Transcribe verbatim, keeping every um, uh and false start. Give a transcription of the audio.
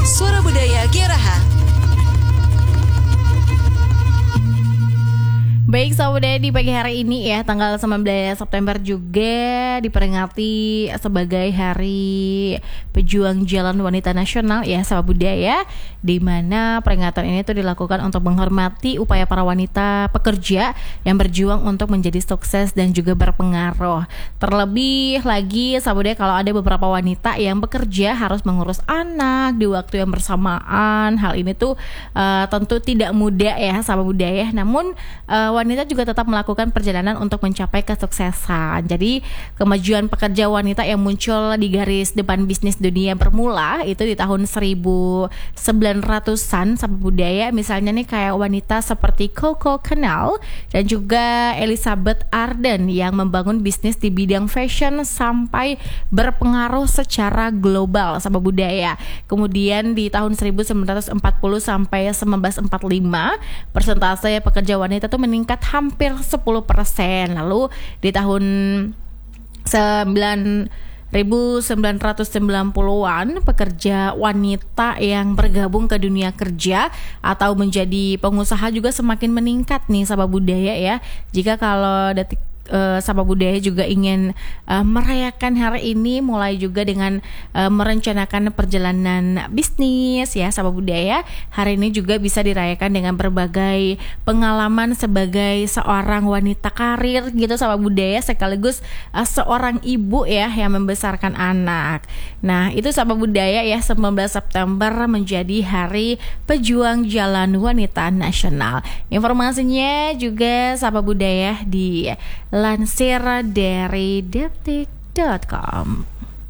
Suara Budaya Geraha. Baik Sobat Budaya, di pagi hari ini ya tanggal sembilan belas September juga diperingati sebagai Hari Pejuang Jalan Wanita Nasional ya Sobat Budaya, di mana peringatan ini tuh dilakukan untuk menghormati upaya para wanita pekerja yang berjuang untuk menjadi sukses dan juga berpengaruh. Terlebih lagi Sobat Budaya, kalau ada beberapa wanita yang bekerja harus mengurus anak di waktu yang bersamaan, hal ini tuh uh, tentu tidak mudah ya Sobat Budaya. Namun uh, wanita juga tetap melakukan perjalanan untuk mencapai kesuksesan. Jadi kemajuan pekerja wanita yang muncul di garis depan bisnis dunia bermula itu di tahun seribu sembilan ratusan Sobat Budaya. Misalnya nih kayak wanita seperti Coco Chanel dan juga Elizabeth Arden yang membangun bisnis di bidang fashion sampai berpengaruh secara global Sobat Budaya. Kemudian di tahun seribu sembilan ratus empat puluh sampai seribu sembilan ratus empat puluh lima persentase pekerja wanita tuh meningkat hampir sepuluh persen. Lalu di tahun seribu sembilan ratus sembilan puluhan pekerja wanita yang bergabung ke dunia kerja atau menjadi pengusaha juga semakin meningkat nih Sobat Budaya ya. Jika kalau detik Uh, Sobat Budaya juga ingin uh, merayakan hari ini, mulai juga dengan uh, merencanakan perjalanan bisnis ya Sobat Budaya. Hari ini juga bisa dirayakan dengan berbagai pengalaman sebagai seorang wanita karir gitu Sobat Budaya, sekaligus uh, seorang ibu ya yang membesarkan anak. Nah itu Sobat Budaya ya, sembilan belas September menjadi Hari Pejuang Jalan Wanita Nasional. Informasinya juga Sobat Budaya di lansir dari detik dot com.